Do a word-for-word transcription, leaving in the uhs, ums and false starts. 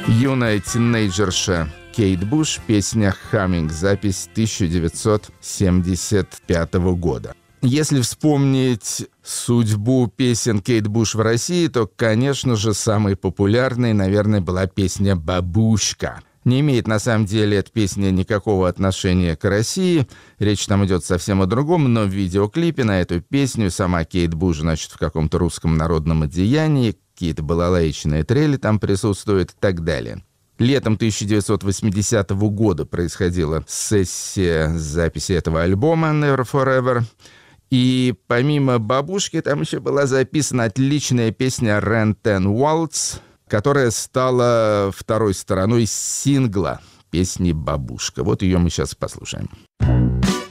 Юная тинейджерша Кейт Буш, песня «Humming», запись тысяча девятьсот семьдесят пятого года. Если вспомнить судьбу песен Кейт Буш в России, то, конечно же, самой популярной, наверное, была песня «Бабушка». Не имеет, на самом деле, эта песня никакого отношения к России. Речь там идет совсем о другом, но в видеоклипе на эту песню сама Кейт Буш, значит, в каком-то русском народном одеянии, какие-то балалаечные трели там присутствуют и так далее. Летом тысяча девятьсот восьмидесятого года происходила сессия записи этого альбома «Never Forever». И помимо «Бабушки» там еще была записана отличная песня «Ren Ten Waltz», которая стала второй стороной сингла песни «Бабушка». Вот ее мы сейчас послушаем.